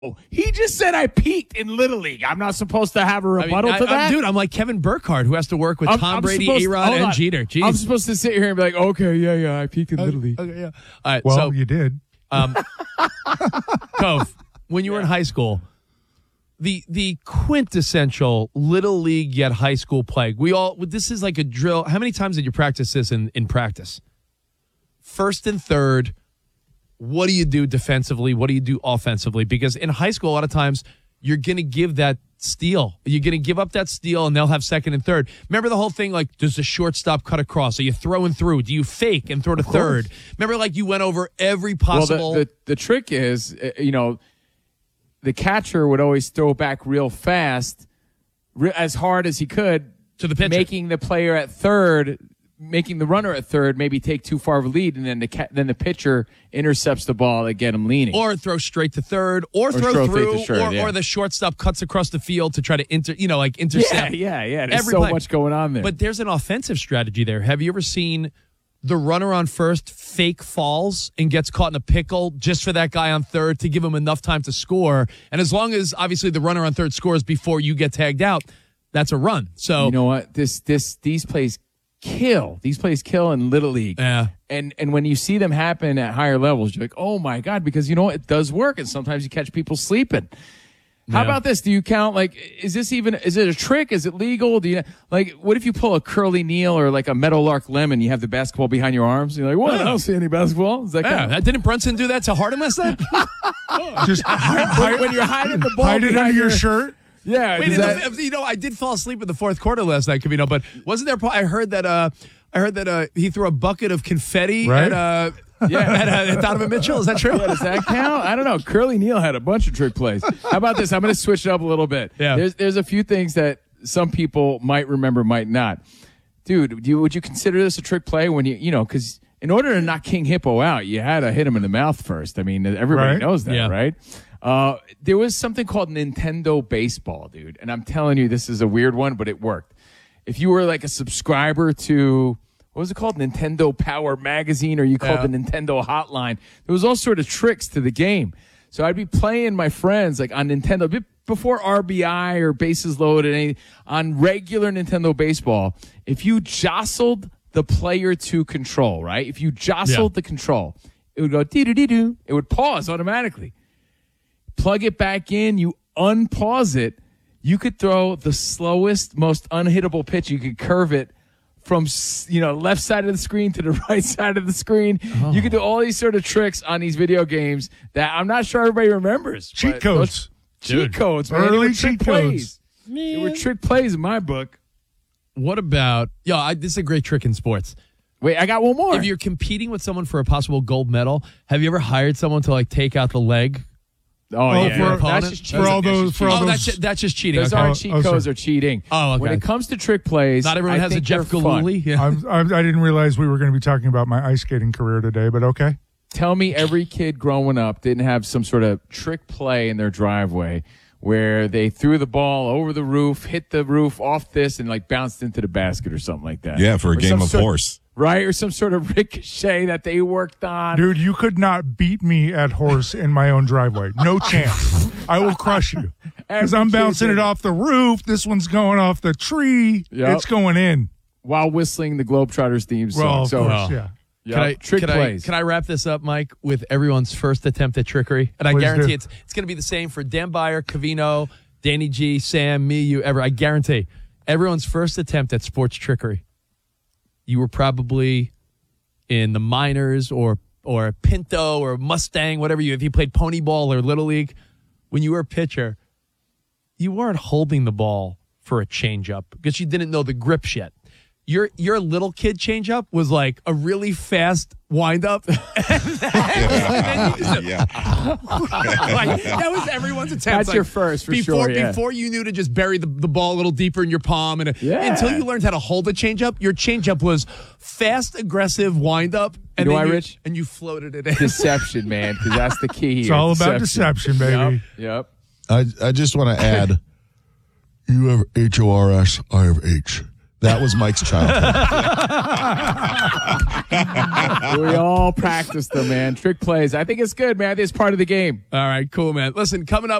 He just said I peaked in Little League. I'm not supposed to have a rebuttal to that? Dude, I'm like Kevin Burkhardt, who has to work with Tom Brady, A-Rod, and Jeter. Jeez. I'm supposed to sit here and be like, okay, yeah, I peaked in Little League. Okay, yeah. All right, well, you did. Toph, when you were in high school, the quintessential Little League yet high school play. This is like a drill. How many times did you practice this in practice? First and third. What do you do defensively? What do you do offensively? Because in high school, a lot of times you're going to give that steal. You're going to give up that steal, and they'll have second and third. Remember the whole thing, like, does the shortstop cut across? Are you throwing through? Do you fake and throw to third? Remember, like, you went over every possible. Well, the trick is, the catcher would always throw back real fast, as hard as he could, to the pitcher, making the player at third. Making the runner at third maybe take too far of a lead, and then the pitcher intercepts the ball to get him leaning. Or throw straight to third, or throw through, or the shortstop cuts across the field to try to intercept. Yeah. There's so much going on there. But there's an offensive strategy there. Have you ever seen the runner on first fake falls and gets caught in a pickle just for that guy on third to give him enough time to score? And as long as, obviously, the runner on third scores before you get tagged out, that's a run. So you know what? These plays kill. These plays kill in Little League. Yeah. And when you see them happen at higher levels, you're like, oh my God, because you know what? It does work. And sometimes you catch people sleeping. How about this? Do you count, like, is it a trick? Is it legal? What if you pull a Curly Neal or like a Meadowlark Lemon, you have the basketball behind your arms? You're like, what? I don't see any basketball. Is that didn't Brunson do that to Harden last night? Just when you're hiding the ball. Hide it under your shirt. Yeah. Wait, I did fall asleep in the fourth quarter last night, Covino, but wasn't there? I heard that he threw a bucket of confetti at Donovan Mitchell. Is that true? Yeah, does that count? I don't know. Curly Neal had a bunch of trick plays. How about this? I'm going to switch it up a little bit. Yeah. There's a few things that some people might remember, might not. Dude, would you consider this a trick play when because in order to knock King Hippo out, you had to hit him in the mouth first. I mean, everybody knows that, right? There was something called Nintendo Baseball, dude. And I'm telling you, this is a weird one, but it worked. If you were like a subscriber to, what was it called? Nintendo Power Magazine, or you called the Nintendo Hotline. There was all sort of tricks to the game. So I'd be playing my friends like on Nintendo, before RBI or bases loaded, on regular Nintendo Baseball. If you jostled the player to control, right? If you jostled the control, it would go dee-doo-dee-doo. It would pause automatically. Plug it back in, you unpause it, you could throw the slowest, most unhittable pitch. You could curve it from left side of the screen to the right side of the screen. Oh. You could do all these sort of tricks on these video games that I'm not sure everybody remembers. Cheat codes. Cheat codes, man. Early cheat codes. They were trick plays in my book. What about, this is a great trick in sports. Wait, I got one more. If you're competing with someone for a possible gold medal, have you ever hired someone to take out the leg? Oh, yeah. That's just cheating. That's just cheating. Those aren't cheat codes or cheating. Oh, okay. When it comes to trick plays, not everyone has a Jeff Gillooly. Yeah. I didn't realize we were going to be talking about my ice skating career today, but okay. Tell me every kid growing up didn't have some sort of trick play in their driveway where they threw the ball over the roof, hit the roof off this, and bounced into the basket or something like that. Yeah, for a game of horse. Right, or some sort of ricochet that they worked on. Dude, you could not beat me at horse in my own driveway. No chance. I will crush you. Because I'm bouncing it off the roof. This one's going off the tree. Yep. It's going in. While whistling the Globetrotters theme song. Well, of course, yeah. Yep. Trick plays. Can I wrap this up, Mike, with everyone's first attempt at trickery? And I guarantee it's going to be the same for Dan Byer, Covino, Danny G, Sam, me, you, I guarantee everyone's first attempt at sports trickery. You were probably in the minors or Pinto or Mustang, if you played pony ball or Little League. When you were a pitcher, you weren't holding the ball for a changeup because you didn't know the grips yet. Your little kid changeup was like a really fast windup. That was everyone's attempt. That's your first for sure. Before you knew to just bury the ball a little deeper in your palm, until you learned how to hold a changeup, your changeup was fast, aggressive windup. And you know why, Rich? And you floated it in. Deception, man, because that's the key here. It's all about deception, baby. Yep. I just want to add, you have HORS, I have H. That was Mike's childhood. We all practiced them, man. Trick plays. I think it's good, man. I think it's part of the game. All right, cool, man. Listen, coming up.